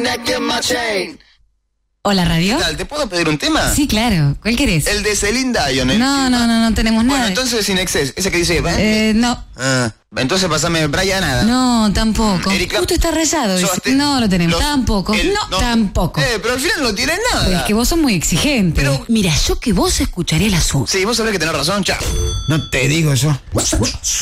Hola, Radio. ¿Qué tal? ¿Te puedo pedir un tema? Sí, claro. ¿Cuál querés? El de Celine Dion. No tenemos nada. Bueno, entonces Sin Excess. Ese que dice... No. Entonces pasame Brianada. No, tampoco. Erika. Justo está rayado. No lo tenemos. Tampoco. No, tampoco. Pero al final no tiene nada. Pero es que vos sos muy exigente. Pero- Mira, yo que vos escucharé el azul. Sí, vos sabés que tenés razón, chao. No te digo yo.